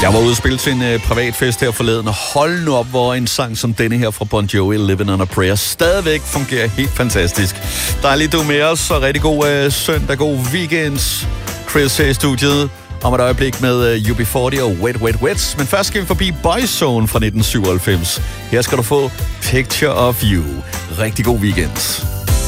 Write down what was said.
Jeg var ude og spille til en privatfest her forleden, og hold nu op, hvor en sang som denne her fra Bon Jovi, Living on a Prayer, stadigvæk fungerer helt fantastisk. Dejligt, du er med os, og rigtig god søndag, god weekend. Chris her i studiet om et øjeblik med UB40 og Wet Wet Wet. Men først skal vi forbi Boyzone fra 1997. Her skal du få Picture of You. Rigtig god weekend.